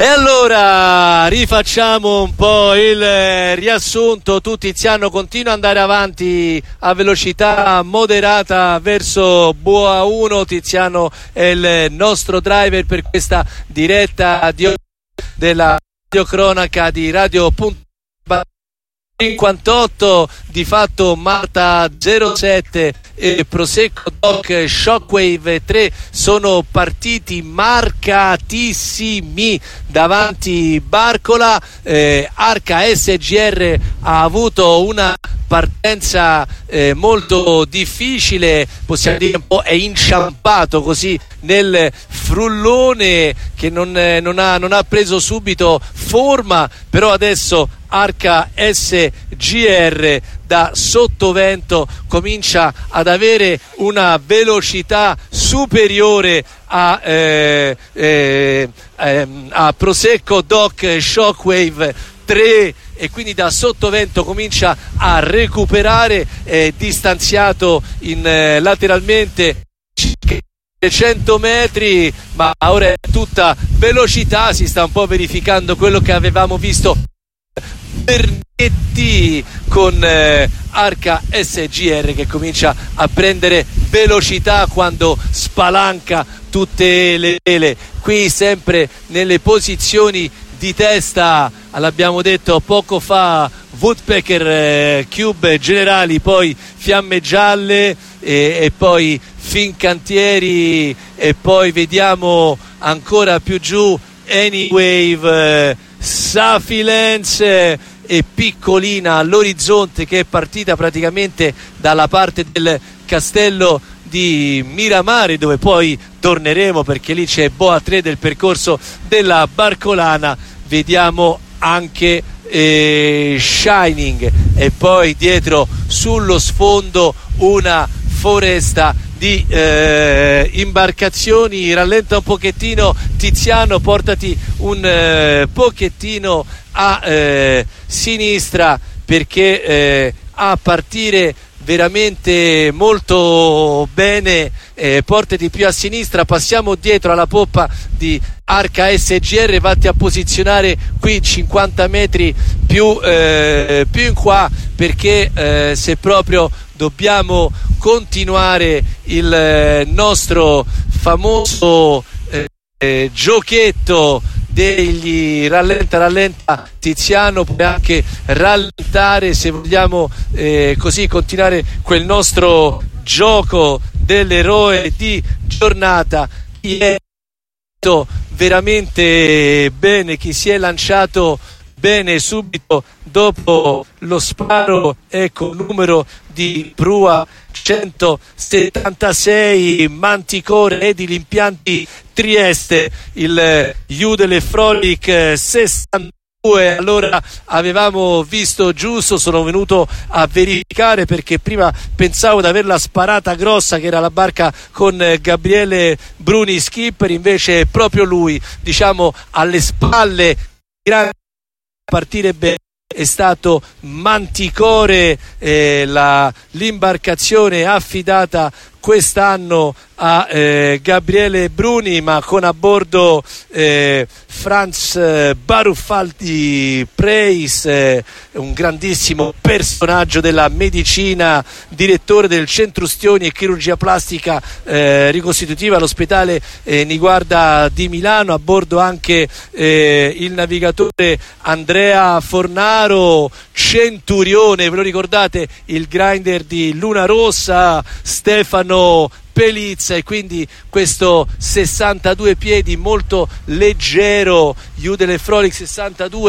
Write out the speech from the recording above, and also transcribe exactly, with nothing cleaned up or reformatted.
E allora rifacciamo un po' il riassunto. Tu, Tiziano, continua ad andare avanti a velocità moderata verso Boa uno. Tiziano è il nostro driver per questa diretta di della radiocronaca di Radio cinquantotto. Di fatto Marta zero sette e Prosecco Doc Shockwave tre sono partiti marcatissimi davanti Barcola. eh, Arca S G R ha avuto una partenza eh, molto difficile, possiamo dire un po' è inciampato così nel frullone che non, eh, non, ha, non ha preso subito forma, però adesso Arca S G R da sottovento comincia ad avere una velocità superiore a, eh, eh, eh, a Prosecco Doc Shockwave tre, e quindi da sottovento comincia a recuperare, eh, distanziato in, eh, lateralmente cento metri, ma ora è tutta velocità. Si sta un po' verificando quello che avevamo visto Bernetti con eh, Arca S G R che comincia a prendere velocità quando spalanca tutte le vele. Qui sempre nelle posizioni di testa, l'abbiamo detto poco fa, Woodpecker, eh, Cube Generali, poi Fiamme Gialle e, e poi Fincantieri, e poi vediamo ancora più giù Anywave, eh, Safilens e Piccolina all'orizzonte, che è partita praticamente dalla parte del castello di Miramare, dove poi torneremo perché lì c'è Boa tre del percorso della Barcolana. Vediamo anche eh, Shining, e poi dietro sullo sfondo una foresta di eh, imbarcazioni. Rallenta un pochettino Tiziano, portati un eh, pochettino a eh, sinistra perché eh, a partire veramente molto bene, eh, portati più a sinistra. Passiamo dietro alla poppa di Arca S G R, vatti a posizionare qui cinquanta metri più, eh, più in qua, perché eh, se proprio dobbiamo continuare il eh, nostro famoso eh, eh, giochetto degli rallenta rallenta Tiziano, puoi anche rallentare se vogliamo eh, così continuare quel nostro gioco dell'eroe di giornata. Chi è veramente bene, chi si è lanciato bene subito dopo lo sparo, ecco, numero di prua centosettantasei, Manticore Edili Impianti Trieste, il Judele Frolic sessantadue. Allora avevamo visto giusto, sono venuto a verificare perché prima pensavo di averla sparata grossa, che era la barca con Gabriele Bruni skipper, invece è proprio lui, diciamo alle spalle, grande partire bene. È stato Manticore, eh, la, l'imbarcazione affidata quest'anno a eh, Gabriele Bruni, ma con a bordo eh, Franz Baruffaldi Preis, eh, un grandissimo personaggio della medicina, direttore del Centro Ustioni e Chirurgia Plastica eh, ricostitutiva all'ospedale eh, Niguarda di Milano. A bordo anche eh, il navigatore Andrea Fornaro, Centurione, ve lo ricordate, il grinder di Luna Rossa, Stefano Pelizza, e quindi questo sessantadue piedi molto leggero Judele Frolic sessantadue